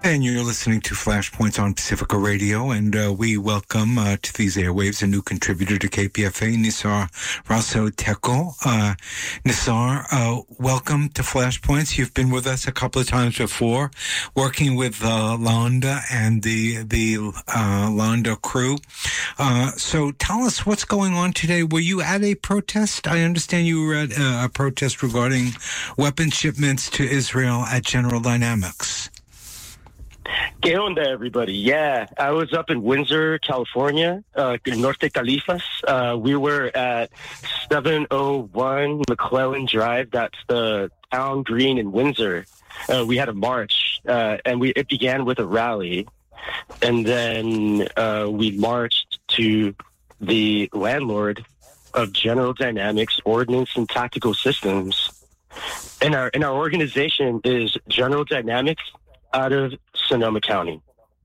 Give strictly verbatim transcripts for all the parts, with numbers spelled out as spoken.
And you're listening to Flashpoints on Pacifica Radio, and uh, we welcome uh, to these airwaves a new contributor to K P F A, Nisar Raso Teko. Uh, Nisar, uh, welcome to Flashpoints. You've been with us a couple of times before, working with uh, Landa and the the uh, Landa crew. Uh, so tell us what's going on today. Were you at a protest? I understand you were at uh, a protest regarding weapon shipments to Israel at General Dynamics. ¿Qué onda, everybody? Yeah, I was up in Windsor, California, uh, in Norte Califas. Uh, we were at seven oh one McClellan Drive. That's the town green in Windsor. Uh, we had a march, uh, and we it began with a rally. And then uh, we marched to the landlord of General Dynamics Ordnance and Tactical Systems. And our, and our organization is General Dynamics out of Sonoma County.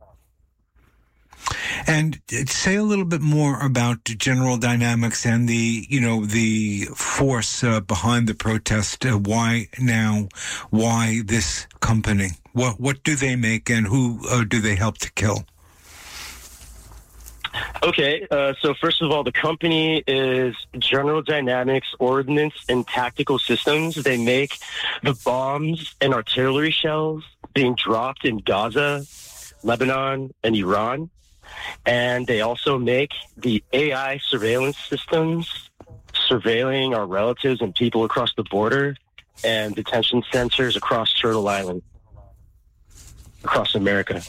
And say a little bit more about General Dynamics and the, you know, the force uh, behind the protest. Uh, why now? Why this company? What what do they make, and who uh, do they help to kill? Okay, uh, so first of all, the company is General Dynamics Ordnance and Tactical Systems. They make the bombs and artillery shells being dropped in Gaza, Lebanon, and Iran. And they also make the A I surveillance systems, surveilling our relatives and people across the border, and detention centers across Turtle Island, across America.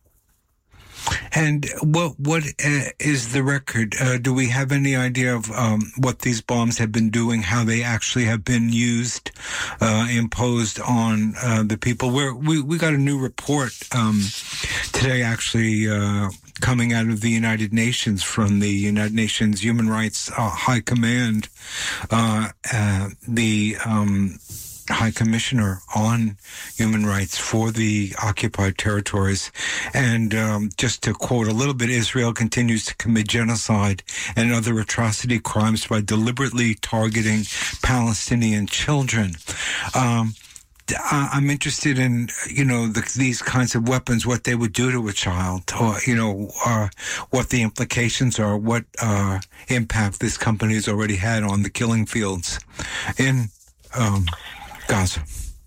And what what uh, is the record? Uh, do we have any idea of um, what these bombs have been doing, how they actually have been used, uh, imposed on uh, the people? We're, we we got a new report um, today, actually, uh, coming out of the United Nations from the United Nations Human Rights uh, High Command, uh, uh, the um, High Commissioner on Human Rights for the occupied territories. And um, just to quote a little bit, Israel continues to commit genocide and other atrocity crimes by deliberately targeting Palestinian children. Um, I'm interested in, you know, the, these kinds of weapons, what they would do to a child, or, you know, uh, what the implications are, what uh, impact this company has already had on the killing fields in um Gaza.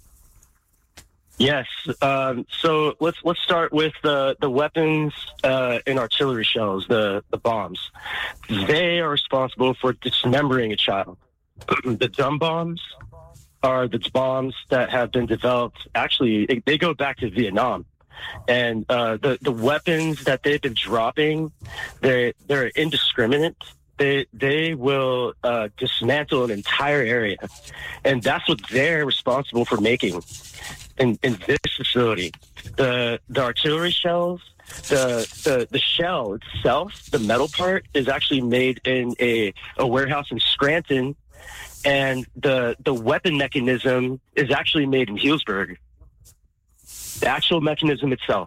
Yes. Um, so let's let's start with the the weapons uh, and artillery shells, the the bombs. They are responsible for dismembering a child. The dumb bombs are the bombs that have been developed. Actually, they go back to Vietnam, and uh, the the weapons that they've been dropping, they they're indiscriminate. They they will uh, dismantle an entire area, and that's what they're responsible for making in, in this facility. The the artillery shells, the, the the shell itself, the metal part, is actually made in a, a warehouse in Scranton, and the the weapon mechanism is actually made in Healdsburg. The actual mechanism itself.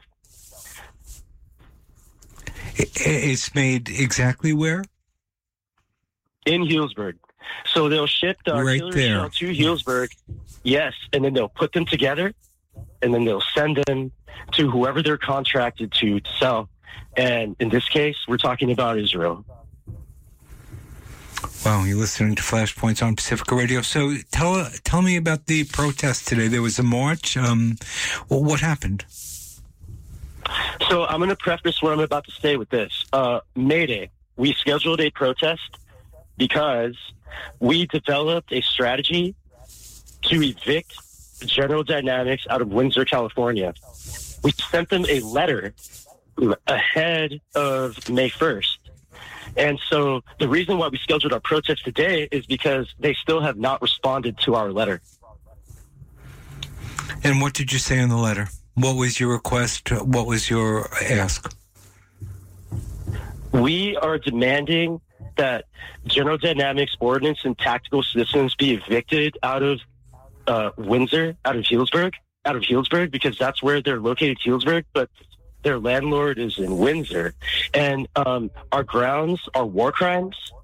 It's made exactly where? In Healdsburg. So they'll ship the right artillery there. shell to Healdsburg, yes, and then they'll put them together, and then they'll send them to whoever they're contracted to, to sell. And in this case, we're talking about Israel. Wow, you're listening to Flashpoints on Pacifica Radio. So tell tell me about the protest today. There was a march. Um, well, what happened? So I'm going to preface what I'm about to say with this. Uh, May Day, we scheduled a protest because we developed a strategy to evict General Dynamics out of Windsor, California. We sent them a letter ahead of May first. And so the reason why we scheduled our protest today is because they still have not responded to our letter. And what did you say in the letter? What was your request? What was your ask? We are demanding that General Dynamics Ordnance and Tactical Systems be evicted out of uh, Windsor, out of Healdsburg, out of Healdsburg, because that's where they're located, Healdsburg, but their landlord is in Windsor. And um, our grounds are war crimes,